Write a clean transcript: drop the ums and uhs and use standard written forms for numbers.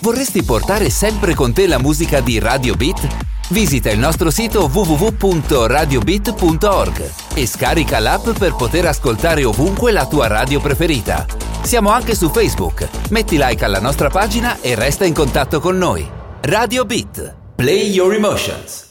Vorresti portare sempre con te la musica di Radio Beat? Visita il nostro sito www.radiobeat.org e scarica l'app per poter ascoltare ovunque la tua radio preferita. Siamo anche su Facebook. Metti like alla nostra pagina e resta in contatto con noi. Radio Beat. Play your emotions.